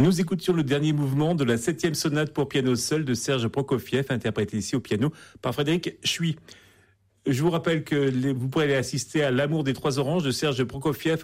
Nous écoutions le dernier mouvement de la 7e sonate pour piano seul de Serge Prokofiev, interprété ici au piano par Frédéric Chuy. Je vous rappelle que vous pourrez aller assister à L'Amour des Trois Oranges de Serge Prokofiev